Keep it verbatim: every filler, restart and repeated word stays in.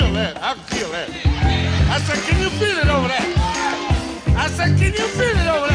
feel that. I can feel that. I said, can you feel it over there? I said, can you feel it over there?